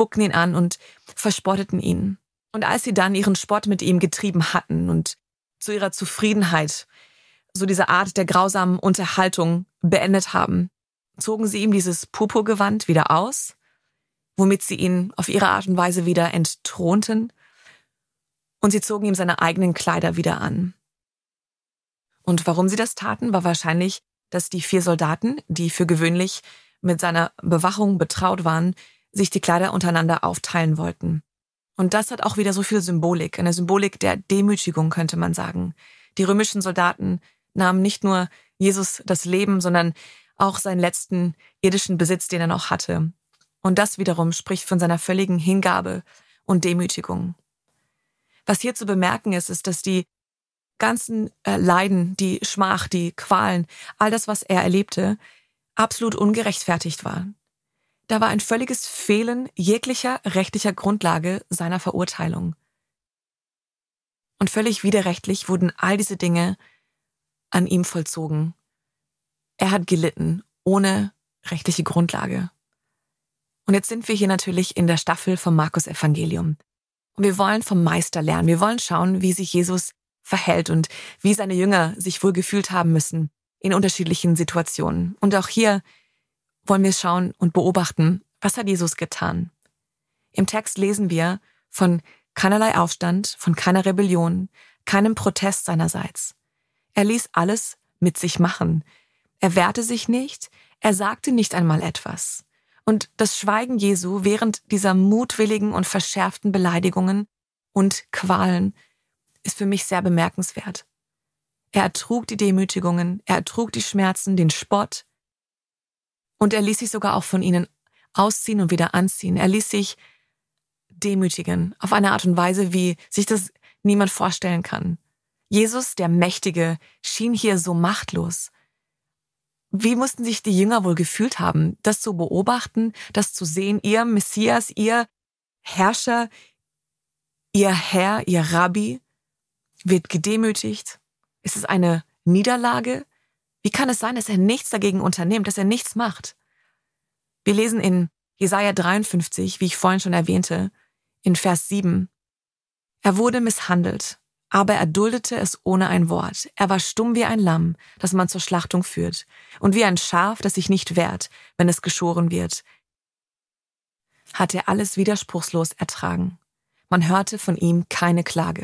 spuckten ihn an und verspotteten ihn. Und als sie dann ihren Spott mit ihm getrieben hatten und zu ihrer Zufriedenheit so diese Art der grausamen Unterhaltung beendet haben, zogen sie ihm dieses Purpurgewand wieder aus, womit sie ihn auf ihre Art und Weise wieder entthronten, und sie zogen ihm seine eigenen Kleider wieder an. Und warum sie das taten, war wahrscheinlich, dass die 4 Soldaten, die für gewöhnlich mit seiner Bewachung betraut waren, sich die Kleider untereinander aufteilen wollten. Und das hat auch wieder so viel Symbolik, eine Symbolik der Demütigung, könnte man sagen. Die römischen Soldaten nahmen nicht nur Jesus das Leben, sondern auch seinen letzten irdischen Besitz, den er noch hatte. Und das wiederum spricht von seiner völligen Hingabe und Demütigung. Was hier zu bemerken ist, ist, dass die ganzen Leiden, die Schmach, die Qualen, all das, was er erlebte, absolut ungerechtfertigt war. Da war ein völliges Fehlen jeglicher rechtlicher Grundlage seiner Verurteilung. Und völlig widerrechtlich wurden all diese Dinge an ihm vollzogen. Er hat gelitten, ohne rechtliche Grundlage. Und jetzt sind wir hier natürlich in der Staffel vom Markus-Evangelium. Und wir wollen vom Meister lernen. Wir wollen schauen, wie sich Jesus verhält und wie seine Jünger sich wohl gefühlt haben müssen in unterschiedlichen Situationen. Und auch hier wollen wir schauen und beobachten, was hat Jesus getan. Im Text lesen wir von keinerlei Aufstand, von keiner Rebellion, keinem Protest seinerseits. Er ließ alles mit sich machen. Er wehrte sich nicht, er sagte nicht einmal etwas. Und das Schweigen Jesu während dieser mutwilligen und verschärften Beleidigungen und Qualen ist für mich sehr bemerkenswert. Er ertrug die Demütigungen, er ertrug die Schmerzen, den Spott, und er ließ sich sogar auch von ihnen ausziehen und wieder anziehen. Er ließ sich demütigen auf eine Art und Weise, wie sich das niemand vorstellen kann. Jesus, der Mächtige, schien hier so machtlos. Wie mussten sich die Jünger wohl gefühlt haben, das zu beobachten, das zu sehen, ihr Messias, ihr Herrscher, ihr Herr, ihr Rabbi wird gedemütigt? Ist es eine Niederlage? Wie kann es sein, dass er nichts dagegen unternimmt, dass er nichts macht? Wir lesen in Jesaja 53, wie ich vorhin schon erwähnte, in Vers 7. Er wurde misshandelt, aber er duldete es ohne ein Wort. Er war stumm wie ein Lamm, das man zur Schlachtung führt, und wie ein Schaf, das sich nicht wehrt, wenn es geschoren wird. Hat er alles widerspruchslos ertragen. Man hörte von ihm keine Klage.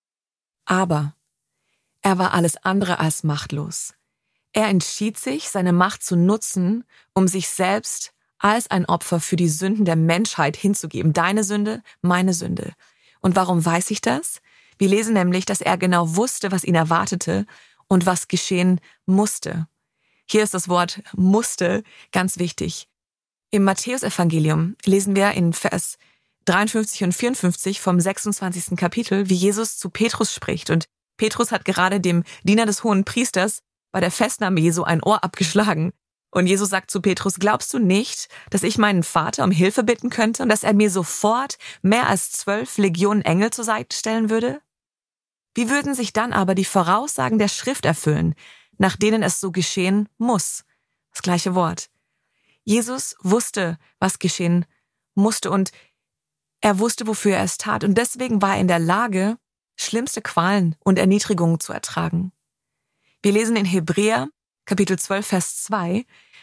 Aber er war alles andere als machtlos. Er entschied sich, seine Macht zu nutzen, um sich selbst als ein Opfer für die Sünden der Menschheit hinzugeben. Deine Sünde, meine Sünde. Und warum weiß ich das? Wir lesen nämlich, dass er genau wusste, was ihn erwartete und was geschehen musste. Hier ist das Wort musste ganz wichtig. Im Matthäus-Evangelium lesen wir in Vers 53 und 54 vom 26. Kapitel, wie Jesus zu Petrus spricht. Und Petrus hat gerade dem Diener des hohen Priesters bei der Festnahme Jesu ein Ohr abgeschlagen. Und Jesus sagt zu Petrus, glaubst du nicht, dass ich meinen Vater um Hilfe bitten könnte und dass er mir sofort mehr als 12 Legionen Engel zur Seite stellen würde? Wie würden sich dann aber die Voraussagen der Schrift erfüllen, nach denen es so geschehen muss? Das gleiche Wort. Jesus wusste, was geschehen musste, und er wusste, wofür er es tat. Und deswegen war er in der Lage, schlimmste Qualen und Erniedrigungen zu ertragen. Wir lesen in Hebräer, Kapitel 12, Vers 2,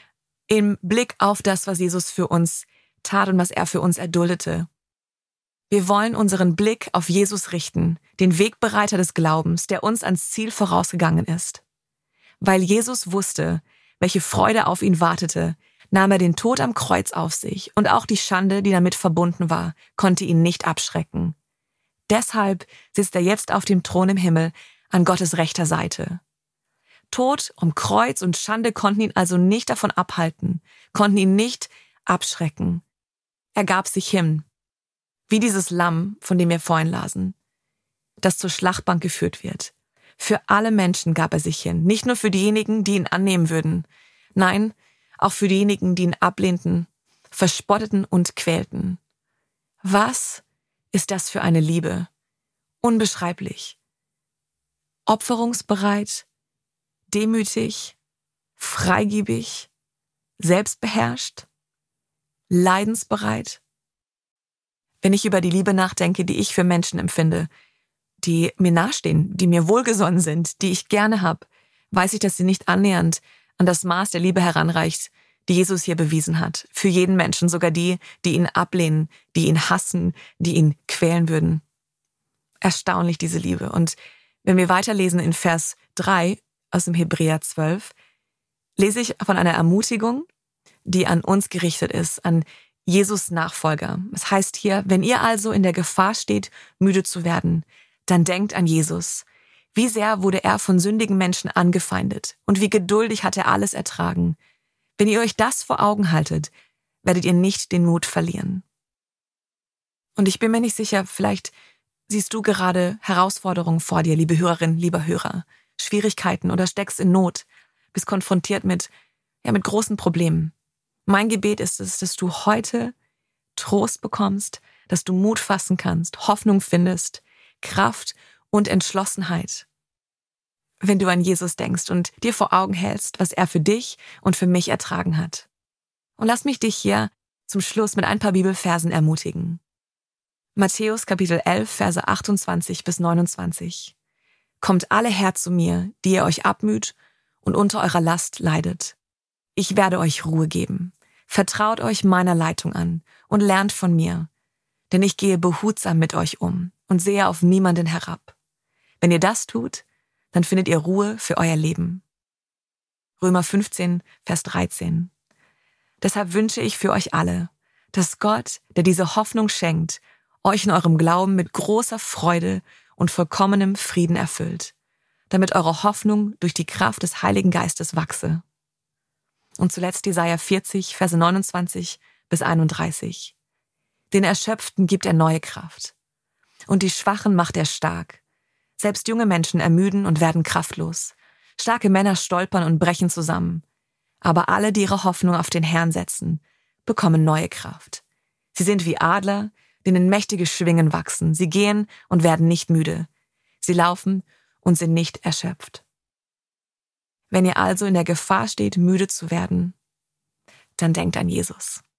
im Blick auf das, was Jesus für uns tat und was er für uns erduldete. Wir wollen unseren Blick auf Jesus richten, den Wegbereiter des Glaubens, der uns ans Ziel vorausgegangen ist. Weil Jesus wusste, welche Freude auf ihn wartete, nahm er den Tod am Kreuz auf sich, und auch die Schande, die damit verbunden war, konnte ihn nicht abschrecken. Deshalb sitzt er jetzt auf dem Thron im Himmel an Gottes rechter Seite. Tod und Kreuz und Schande konnten ihn also nicht davon abhalten, konnten ihn nicht abschrecken. Er gab sich hin, wie dieses Lamm, von dem wir vorhin lasen, das zur Schlachtbank geführt wird. Für alle Menschen gab er sich hin, nicht nur für diejenigen, die ihn annehmen würden, nein, auch für diejenigen, die ihn ablehnten, verspotteten und quälten. Was ist das für eine Liebe? Unbeschreiblich. Opferungsbereit, demütig, freigebig, selbstbeherrscht, leidensbereit. Wenn ich über die Liebe nachdenke, die ich für Menschen empfinde, die mir nahestehen, die mir wohlgesonnen sind, die ich gerne habe, weiß ich, dass sie nicht annähernd an das Maß der Liebe heranreicht, die Jesus hier bewiesen hat. Für jeden Menschen, sogar die, die ihn ablehnen, die ihn hassen, die ihn quälen würden. Erstaunlich, diese Liebe. Und wenn wir weiterlesen in Vers 3 aus dem Hebräer 12, lese ich von einer Ermutigung, die an uns gerichtet ist, an Jesus Nachfolger. Es heißt hier, wenn ihr also in der Gefahr steht, müde zu werden, dann denkt an Jesus. Wie sehr wurde er von sündigen Menschen angefeindet und wie geduldig hat er alles ertragen. Wenn ihr euch das vor Augen haltet, werdet ihr nicht den Mut verlieren. Und ich bin mir nicht sicher, vielleicht siehst du gerade Herausforderungen vor dir, liebe Hörerin, lieber Hörer, Schwierigkeiten oder steckst in Not, bist konfrontiert mit großen Problemen. Mein Gebet ist es, dass du heute Trost bekommst, dass du Mut fassen kannst, Hoffnung findest, Kraft und Entschlossenheit, wenn du an Jesus denkst und dir vor Augen hältst, was er für dich und für mich ertragen hat. Und lass mich dich hier zum Schluss mit ein paar Bibelversen ermutigen. Matthäus Kapitel 11, Verse 28 bis 29. Kommt alle her zu mir, die ihr euch abmüht und unter eurer Last leidet. Ich werde euch Ruhe geben. Vertraut euch meiner Leitung an und lernt von mir, denn ich gehe behutsam mit euch um und sehe auf niemanden herab. Wenn ihr das tut, dann findet ihr Ruhe für euer Leben. Römer 15, Vers 13. Deshalb wünsche ich für euch alle, dass Gott, der diese Hoffnung schenkt, euch in eurem Glauben mit großer Freude und vollkommenem Frieden erfüllt, damit eure Hoffnung durch die Kraft des Heiligen Geistes wachse. Und zuletzt Jesaja 40, Verse 29 bis 31. Den Erschöpften gibt er neue Kraft. Und die Schwachen macht er stark. Selbst junge Menschen ermüden und werden kraftlos. Starke Männer stolpern und brechen zusammen. Aber alle, die ihre Hoffnung auf den Herrn setzen, bekommen neue Kraft. Sie sind wie Adler, denen mächtige Schwingen wachsen. Sie gehen und werden nicht müde. Sie laufen und sind nicht erschöpft. Wenn ihr also in der Gefahr steht, müde zu werden, dann denkt an Jesus.